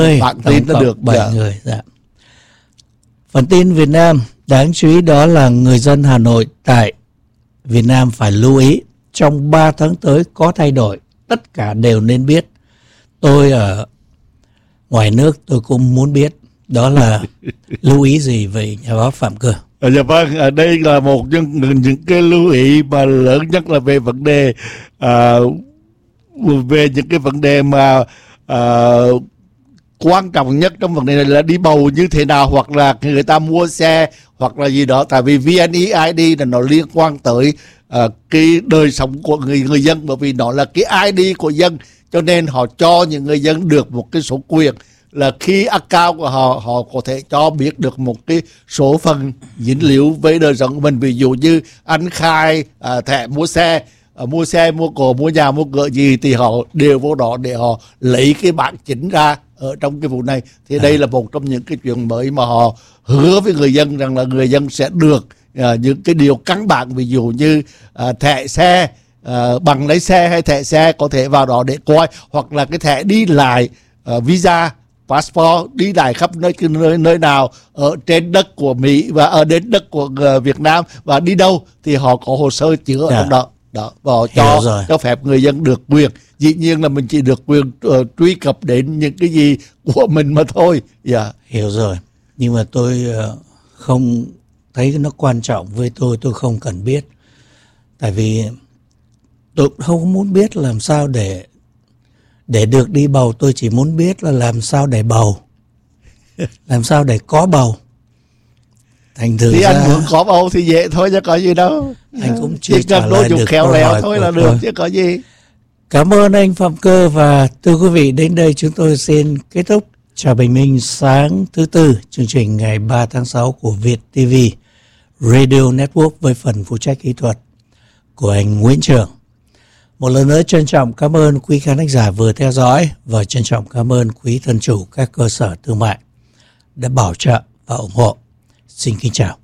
bản tin là được 7 người. Dạ. Phần tin Việt Nam đáng chú ý đó là người dân Hà Nội tại Việt Nam phải lưu ý trong 3 tháng tới có thay đổi, tất cả đều nên biết. Tôi ở ngoài nước tôi cũng muốn biết đó là lưu ý gì về nhà báo Phạm Cơ. Dạ vâng, ở đây là một trong những cái lưu ý mà lớn nhất là về vấn đề về những cái vấn đề mà quan trọng nhất trong vấn đề này là đi bầu như thế nào, hoặc là người ta mua xe hoặc là gì đó. Tại vì VNeID là nó liên quan tới cái đời sống của người dân, bởi vì nó là cái ID của dân, cho nên họ cho những người dân được một cái số quyền là khi account của họ có thể cho biết được một cái số phần dính líu với đời sống của mình. Ví dụ như anh khai thẻ mua xe, mua cổ, mua nhà, mua cửa gì thì họ đều vô đó để họ lấy cái bản chính ra ở trong cái vụ này. Thì đây là một trong những cái chuyện mới mà họ hứa với người dân rằng là người dân sẽ được những cái điều căn bản, ví dụ như thẻ xe, bằng lái xe hay thẻ xe có thể vào đó để coi, hoặc là cái thẻ đi lại, visa, passport, đi lại khắp nơi nào ở trên đất của Mỹ và ở đến đất của Việt Nam, và đi đâu thì họ có hồ sơ chứa ở trong đó. Và họ cho phép người dân được quyền. Dĩ nhiên là mình chỉ được quyền truy cập đến những cái gì của mình mà thôi. Hiểu rồi. Nhưng mà tôi không thấy nó quan trọng với tôi không cần biết. Tại vì tôi không muốn biết làm sao để được đi bầu. Tôi chỉ muốn biết là làm sao để bầu, làm sao để có bầu. Thành thử thì ra anh muốn có bầu thì dễ thôi chứ có gì đâu. Anh cũng chỉ cần đôi chút khéo léo thôi là được chứ có gì. Cảm ơn anh Phạm Cơ. Và thưa quý vị, đến đây chúng tôi xin kết thúc Chào Bình Minh sáng thứ Tư, chương trình ngày 3 tháng 6 của Việt TV Radio Network với phần phụ trách kỹ thuật của anh Nguyễn Trường. Một lần nữa trân trọng cảm ơn quý khán thính giả vừa theo dõi, và trân trọng cảm ơn quý thân chủ các cơ sở thương mại đã bảo trợ và ủng hộ. Xin kính chào.